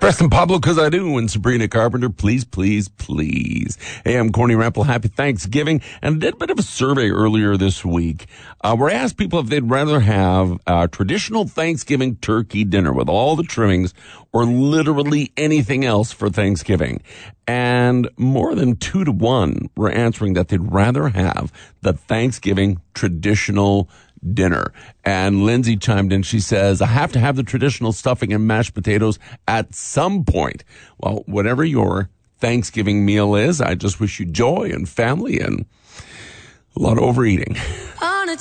Preston Pablo, because I do, and Sabrina Carpenter, please, please, please. Hey, I'm Corny Rample. Happy Thanksgiving. And I did a bit of a survey earlier this week where I asked people if they'd rather have a traditional Thanksgiving turkey dinner with all the trimmings or literally anything else for Thanksgiving. And more than 2 to 1 were answering that they'd rather have the Thanksgiving traditional dinner. And Lindsay chimed in. She says, I have to have the traditional stuffing and mashed potatoes at some point. Well, whatever your Thanksgiving meal is, I just wish you joy and family and a lot of overeating.